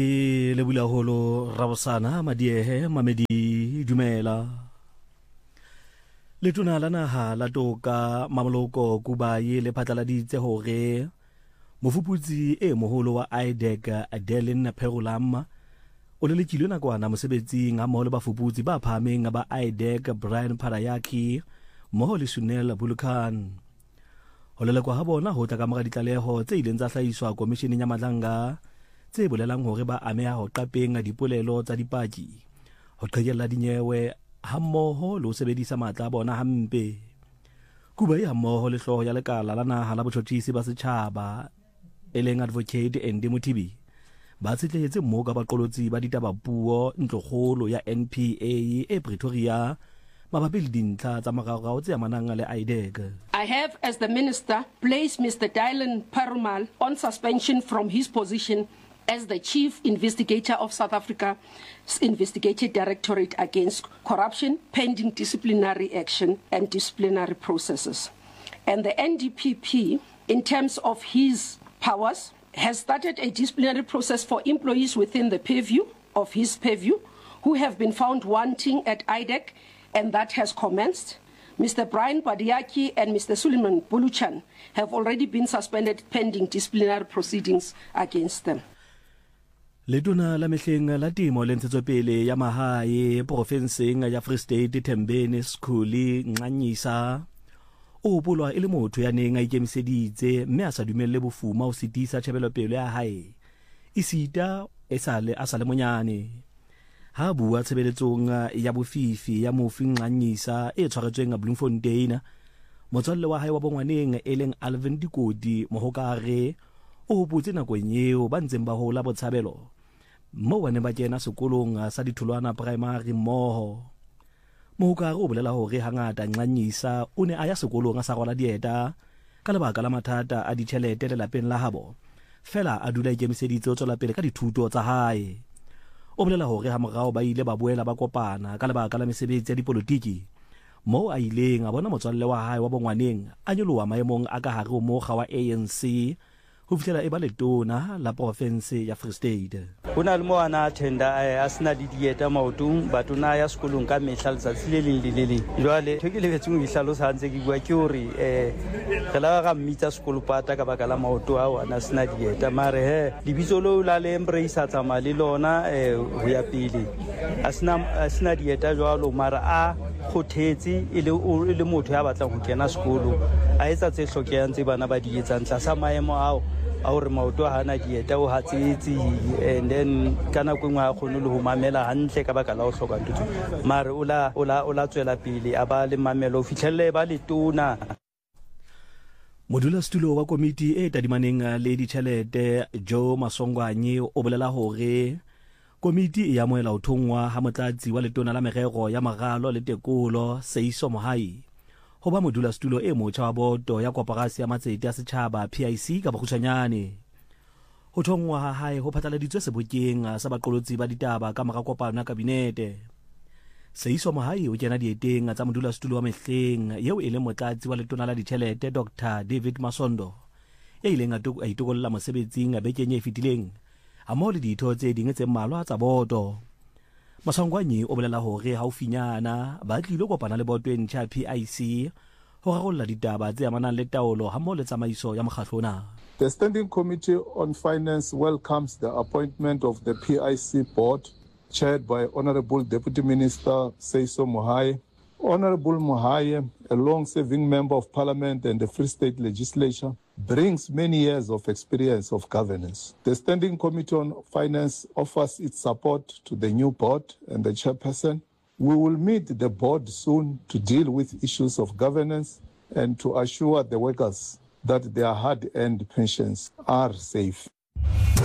Le bulaholo Rabosana Madiehe Mamedi Dumela Letona la naha la toka Mameloko Kubayi le phatlaladitse hore mofuputsi e moholo wa IDEC Adeline Perulam o le lekilwe nakwana mosebetsing ha mmoho le bafuputsi ba phahameng ba IDEC Brian Parayaki mmoho le Sunel Bulkhan ho lelekwa ha bona ho tla ka mora ditlaleho tse ileng tsa hlahiswa komisheneng ya Madlanga tse bolelang hore ba ameha ho qapeng dipolelo tsa dipaki ho qhekella dinyewe ha mmoho le ho sebedisa matla a bona hampe Kubayi ha mmoho le hloho ya lekala la naha la botjhotjhisi ba setjhaba eleng Advocate Andy Mothibi ba tsetlehetse mmoho ka baqolotsi ba ditabapuo ntlokgolo ya NPA e Pretoria mabapi le dintlha tsa marao tse amanang le IDEC. I have, as the Minister, placed Mr. Dylan Perumal on suspension from his position as the Chief Investigator of South Africa's Investigative Directorate Against Corruption, pending disciplinary action and disciplinary processes. And the NDPP, in terms of his powers, has started a disciplinary process for employees within the purview of his purview who have been found wanting at IDEC, and that has commenced. Mr. Brian Parayaki and Mr. Suleiman Bulkhan have already been suspended pending disciplinary proceedings against them. Letona la mehleng la temo le ntshetsopele ya mahae profenseng ya Free State Thembeni Skuli Nqanyisa o bolwa ile motho ya neng a ikemiseditse mme a sa dumelle bofuma o sitisa tshebelopele ya hae isita esale asale monyane ha bua tshebeletsong ya bofifi ya mofi Nqanyisa e tshwaretsweng a Bloemfontein motswalle wa hae wa bongwaneng eleng Alvin Dikodi mohokare o botse nakong eo ba ntseng ba hola botshabelo mo bane ba kena sekolong sa ditholwana primary mmoho mohokare o bolela hore hangata Nqanyisa o ne a ya sekolong a sa rwala dieta ka lebaka la mathata a ditjhelete le lapeng la habo fela a dula ikemiseditse ho tswela pele ka dithuto tsa hae o bolela hore ha morao ba ile ba boela ba kopana ka lebaka la mesebetsi ya dipolotiki mo a ileng a bona motswalle wa hae wa bongwaneng a nyoloha maemong a ka hare ho mokga wa ANC ho fihlela e ba letona la province ya Free State. Hona le moana attenda a sena di dieta maotong batona ya sekolong ka mehla letsatsi le leng le le leng jwale ke lebetseng ho ihlalosa ntse ke bua ke hore re la ga mmitsa sekolo pata ka baka la maoto ao ana sena dieta mare he lebitso lo la le embrace tsamaya le lona ho ya pele a sena dieta jwalo mara a khothetse ile motho ya batlang ho kena sekolo a etsa tse hlokehang tse bana ba di etsang tlasa maemo ao aure maoto hana dieta o hatsitsi and then kana kwengwa a khone le ho mamela hantle ka baka la ho hloka ntutso mare o la tswela pele a ba le mamelo o fihlelle ba letona. Modulasetulo wa komiti e tadimaneng le ditjhelete Joe Masongwane o bolela hore komiti e amohela ho thongwa ha motlatsi wa letona la merero ya maralo le tekolo Seiso Mohai ho ba modulasetulo e motjha wa boto ya koporasi ya matsete ya setjhaba PIC ka bokgutshwanyane ho thongwa ha hae ho phatlaladitswe sebokeng sa baqolotsi ba ditaba ka mora kopano ya kabinete Seiso Mohai o kena dieteng tsa modulasetulo wa mehleng eo e leng motlatsi wa letona la ditjhelete Dr David Masondo ya ileng a itokolla mosebetsing a bekeng e fetileng a mo le ditho tse ding tse mmalwa tsa boto. Masongwane o bolela hore haufinyana ba tlile kopana le boto e ntjha PIC ho rarolla ditaba tse amanang le taolo ha mo le tsamaiso ya mokgatlo ona. The Standing Committee on Finance welcomes the appointment of the PIC board chaired by Honorable Deputy Minister Seiso Mohai. Honorable Mohai, a long-serving member of Parliament and the Free State Legislature, brings many years of experience of governance. The Standing Committee on Finance offers its support to the new board and the chairperson. We will meet the board soon to deal with issues of governance and to assure the workers that their hard-earned pensions are safe.